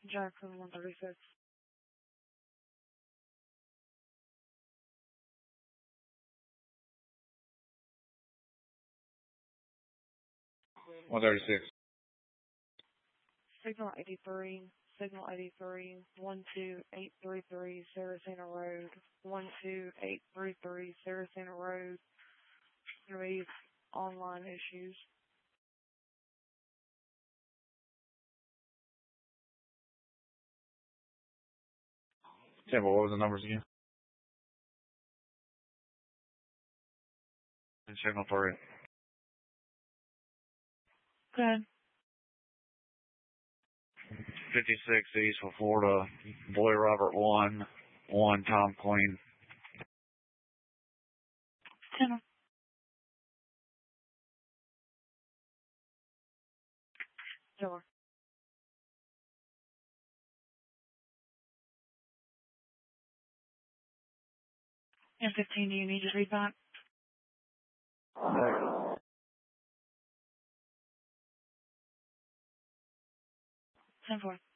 Jackson 136. 136. Signal 83. Signal 83. 12833 Saracena Road. 12833 Saracena Road. There may be online issues. Yeah, but what was the numbers again? And signal for it. Good. 56 East for Florida. Boy Robert 1. Tom Queen. 10. Door. And 15, do you need to read back? 10-4.